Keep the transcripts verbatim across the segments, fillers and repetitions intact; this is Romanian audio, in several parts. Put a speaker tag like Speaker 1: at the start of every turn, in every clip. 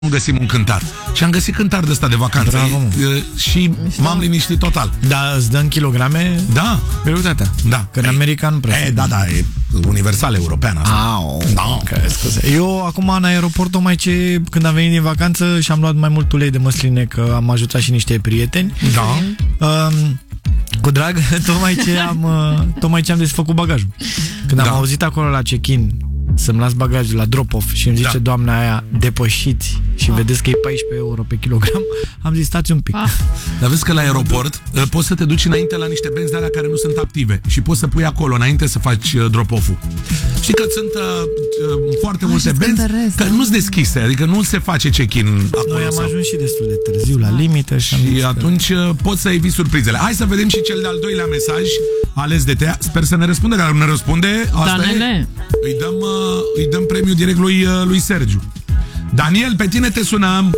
Speaker 1: nu găsim un cântar. Și am găsit cântar de ăsta de vacanță.
Speaker 2: Bravo,
Speaker 1: și m-am liniștit total.
Speaker 2: Da, îți dă în kilograme?
Speaker 1: Da.
Speaker 2: Greutatea.
Speaker 1: Da.
Speaker 2: Că în America nu prea.
Speaker 1: E, da, da, e universal european asta.
Speaker 2: Au, da. Că, scuze. Eu acum în aeroport, tocmai ce când am venit din vacanță și am luat mai mult ulei de măsline, că am ajutat și niște prieteni.
Speaker 1: Da.
Speaker 2: Um, cu drag, tocmai ce am tocmai ce am desfăcut bagajul. Când
Speaker 1: da.
Speaker 2: am auzit acolo la check-in să-mi las bagajul la drop-off și îmi zice da. doamna aia, depășiți și ah. vedeți că e paisprezece euro pe kilogram, am zis stați un pic. Ah.
Speaker 1: Dar vezi că la aeroport poți să te duci înainte la niște benzi de alea care nu sunt active și poți să pui acolo înainte să faci drop-off-ul. Știi că sunt uh, foarte multe ah, benzi că nu-s deschise, adică nu se face check-in acolo.
Speaker 2: Noi am
Speaker 1: sau...
Speaker 2: ajuns și destul de târziu la limită și,
Speaker 1: și atunci că... poți să eviți surprizele. Hai să vedem și cel de-al doilea mesaj ales de te. Sper să ne răspunde, dar nu ne răspunde. Asta
Speaker 3: Danele.
Speaker 1: e. Îi dăm, uh, îi dăm premiul direct lui, uh, lui Sergiu. Daniel, pe tine te sunăm.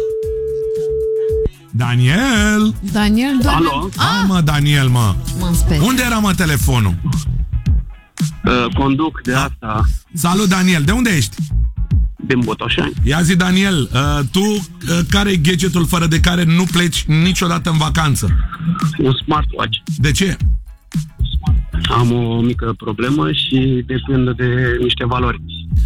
Speaker 1: Daniel.
Speaker 3: Daniel, doamne.
Speaker 4: Alo.
Speaker 1: Ah, mă, Daniel, mă. Unde era, mă, telefonul?
Speaker 4: Uh, conduc de asta.
Speaker 1: Salut, Daniel. De unde ești?
Speaker 4: Din Botoșani.
Speaker 1: Ia zi, Daniel, uh, tu uh, care e gadgetul fără de care nu pleci niciodată în vacanță?
Speaker 4: Un smartwatch.
Speaker 1: De ce?
Speaker 4: Am o mică problemă și depind de niște valori.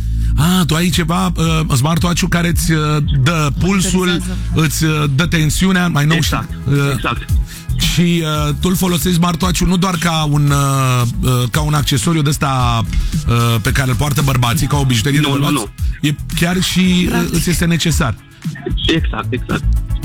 Speaker 1: Ah, tu ai ceva uh, smartwatch-ul care îți uh, dă pulsul, îți uh, dă tensiunea, mai nou.
Speaker 4: Exact,
Speaker 1: uh,
Speaker 4: exact.
Speaker 1: Și uh, tu îl folosești smartwatch-ul nu doar ca un, uh, uh, ca un accesoriu de ăsta uh, pe care îl poartă bărbații, ca o bijuterie de bărbați. Nu, nu. E chiar și uh, îți este necesar.
Speaker 4: Exact, exact.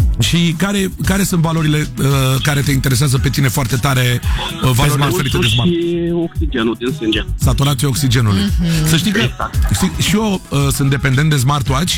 Speaker 1: Și care, care sunt valorile uh, care te interesează pe tine foarte tare, uh, valorile oferite de smart?
Speaker 4: Și oxigenul din sânge.
Speaker 1: Saturația oxigenului. Mm-hmm. Să știi că
Speaker 4: exact.
Speaker 1: știi, și eu uh, sunt dependent de smartwatch,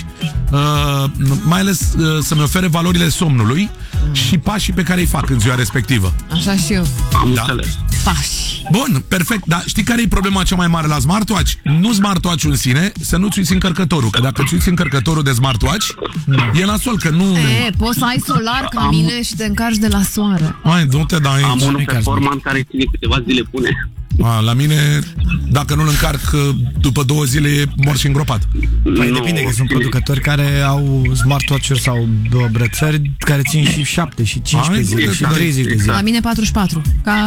Speaker 1: uh, mai ales uh, să-mi ofere valorile somnului mm. și pașii pe care îi fac în ziua respectivă.
Speaker 3: Așa și eu.
Speaker 4: Am
Speaker 1: da?
Speaker 4: înțeles.
Speaker 3: Pași.
Speaker 1: Bun, perfect, dar știi care e problema cea mai mare la smartwatch? Nu smartwatch-ul în sine, să nu-ți uiți încărcătorul, că dacă ți uiți încărcătorul de smartwatch, mm. e nasol, că nu...
Speaker 3: E, poți să ai solar ca
Speaker 4: am...
Speaker 3: mine și te încarci de la soare.
Speaker 1: Hai, nu te dai.
Speaker 4: Am unul performant care ține câteva zile pune.
Speaker 1: A, la mine, dacă nu-l încarc după două zile, e mor și îngropat.
Speaker 2: Păi no, depinde, că sunt producători care au smartwatch-uri sau brățări care țin și șapte și cincisprezece zile și treizeci de zile.
Speaker 3: La mine patruzeci și patru. Ca...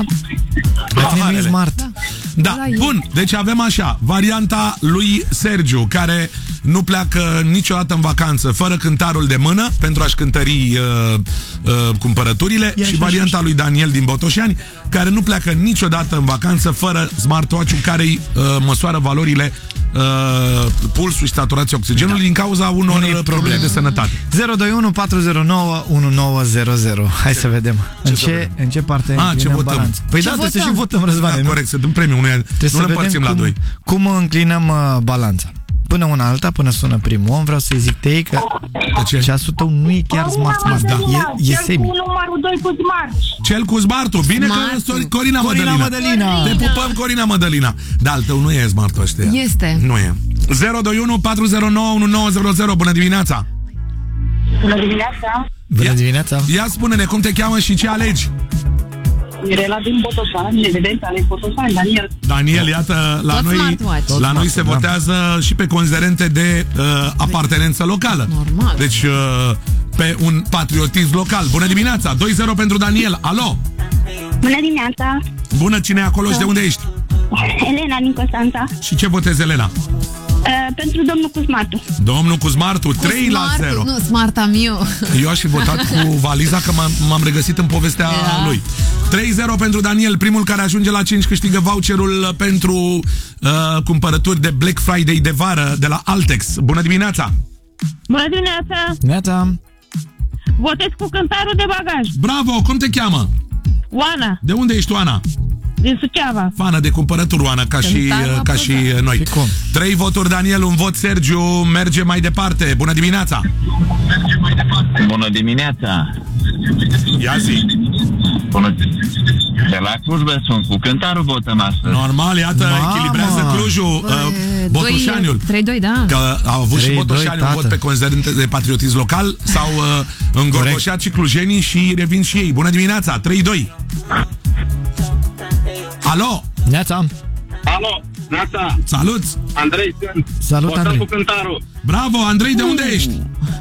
Speaker 2: La tine nu e smart.
Speaker 3: Da,
Speaker 1: da. Bun, deci avem așa varianta lui Sergiu, care nu pleacă niciodată în vacanță fără cântarul de mână pentru a-și cântări uh, uh, cumpărăturile. Ia și varianta lui Daniel din Botoșani, care nu pleacă niciodată în vacanță fără smartwatch-ul care îi uh, măsoară valorile, uh, pulsul și saturația oxigenului, da, din cauza unor probleme, probleme de sănătate.
Speaker 2: zero doi unu patru zero nouă unu nouă zero zero. Hai ce? să vedem. Ce în, ce, în ce parte
Speaker 1: A, ce votăm?
Speaker 2: Balanță? Păi
Speaker 3: ce
Speaker 2: da,
Speaker 3: votăm?
Speaker 2: trebuie să și votăm, Răzvane.
Speaker 1: Da, corect, să dăm premiu. Nu, nu ne împărțim la doi.
Speaker 2: Cum înclinăm uh, balanța? Până una alta, până sună primul om, vreau să-i zic tei că ceasul tău nu e chiar smart, smart, da. e, e semi.
Speaker 5: Numărul doi cu smart.
Speaker 1: Cel cu smartul. Bine smart. Că Corina, Corina Mădălina. Mădălina. Te pupăm, Corina Mădălina. Dar al tău nu e smart ăștia.
Speaker 3: Este.
Speaker 1: Nu e. zero doi unu patru zero nouă unu nouă zero zero. Bună dimineața.
Speaker 5: Bună dimineața.
Speaker 2: Bună dimineața.
Speaker 1: Ia spune-ne cum te cheamă și ce alegi.
Speaker 5: Mirela din Botoșani, evident, ale Botoșani, Daniel.
Speaker 1: Daniel, iată, la
Speaker 3: tot
Speaker 1: noi, la noi se votează da. și pe considerente de uh, apartenență locală.
Speaker 3: Normal.
Speaker 1: Deci, uh, pe un patriotism local. Bună dimineața, doi zero pentru Daniel. Alo.
Speaker 5: Bună dimineața.
Speaker 1: Bună, cine e acolo și de unde ești?
Speaker 5: Elena din Constanța.
Speaker 1: Și ce votezi, Elena?
Speaker 5: Uh, pentru domnul Cusmartu.
Speaker 1: Domnul Cusmartu, trei la zero.
Speaker 3: Nu, smart am eu.
Speaker 1: Eu aș fi votat cu valiza, că m-am regăsit în povestea yeah. lui. trei zero pentru Daniel, primul care ajunge la cinci câștigă voucherul pentru uh, cumpărături de Black Friday de vară de la Altex. Bună dimineața!
Speaker 5: Bună dimineața!
Speaker 2: Neața!
Speaker 5: Votez cu cântarul de bagaj.
Speaker 1: Bravo! Cum te cheamă?
Speaker 5: Oana.
Speaker 1: De unde ești, Oana?
Speaker 5: Din Suceava.
Speaker 1: Fană de cumpărături, Oana, ca și, ca și noi. Trei voturi, Daniel, un vot, Sergiu. Merge mai departe. Bună dimineața!
Speaker 6: Bună dimineața!
Speaker 1: Ia zi!
Speaker 6: Bună. De la Cluj sunt cu cântarul votăm astăzi.
Speaker 1: Normal, iată, Mama. echilibrează Clujul, uh, Botoșaniul.
Speaker 3: trei doi, da.
Speaker 1: Că au avut și Botoșaniul un vot pe considerente de patriotism local. S-au uh, îngorgoșat și clujenii și revin și ei. Bună dimineața, trei doi. Alo!
Speaker 2: Neața!
Speaker 4: Alo! Neața!
Speaker 1: Salut!
Speaker 4: Andrei sunt!
Speaker 2: Salut,
Speaker 4: Votăm
Speaker 2: Andrei!
Speaker 4: cu cântarul!
Speaker 1: Bravo, Andrei, de unde ești?